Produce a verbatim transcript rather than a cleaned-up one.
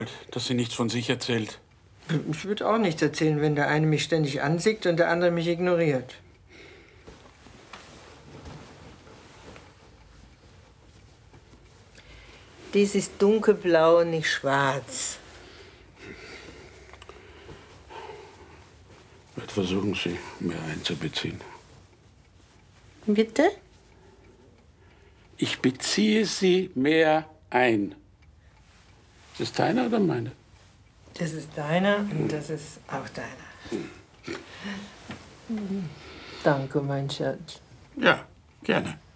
dass sie nichts von sich erzählt. Ich würde auch nichts erzählen, wenn der eine mich ständig ansieht und der andere mich ignoriert. Dies ist dunkelblau, nicht schwarz. Ich werde versuchen, Sie mehr einzubeziehen. Bitte? Ich beziehe Sie mehr ein. Ist das deiner oder meine? Das ist deiner und das ist auch deiner. Danke, mein Schatz. Ja, gerne.